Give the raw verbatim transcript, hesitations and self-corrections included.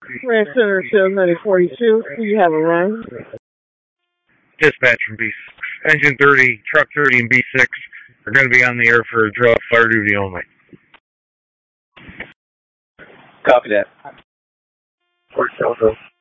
Ranch Center shows ninety forty-two. You have a run. Dispatch from B six. Engine thirty, Truck thirty, and B six are going to be on the air for drug fire duty only. Copy that. Port Delta.